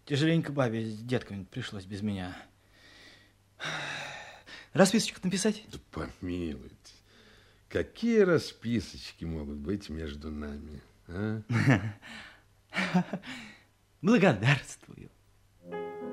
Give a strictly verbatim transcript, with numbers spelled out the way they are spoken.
Тяжеленько бабе с детками пришлось без меня. Расписочку написать? Да помилуйте. Какие расписочки могут быть между нами, а? Благодарствую.